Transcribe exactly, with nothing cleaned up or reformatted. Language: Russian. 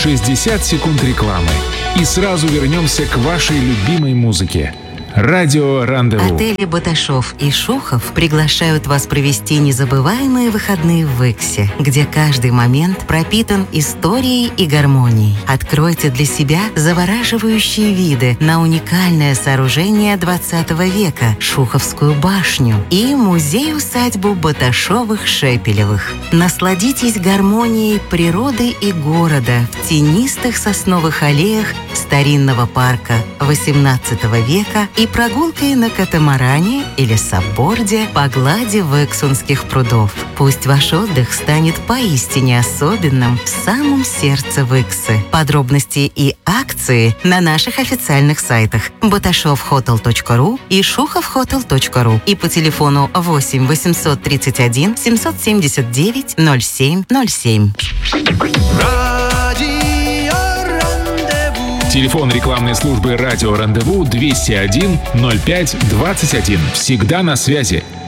шестьдесят секунд рекламы. И сразу вернемся к вашей любимой музыке. Радио Рандеву. Отели Баташов и Шухов приглашают вас провести незабываемые выходные в Иксе, где каждый момент пропитан историей и гармонией. Откройте для себя завораживающие виды на уникальное сооружение двадцатого века – Шуховскую башню и музей-усадьбу Баташовых-Шепелевых. Насладитесь гармонией природы и города в тенистых сосновых аллеях старинного парка восемнадцатого века и прогулкой на катамаране или сапборде по глади Вексунских прудов. Пусть ваш отдых станет поистине особенным в самом сердце Виксы. Подробности и акции на наших официальных сайтах баташовхотел точка ру и шуховхотел точка ру и по телефону восемь восемьсот тридцать один семьсот семьдесят девять ноль семь ноль семь. Телефон рекламной службы «Радио Рандеву» двести один ноль пять двадцать один. Всегда на связи.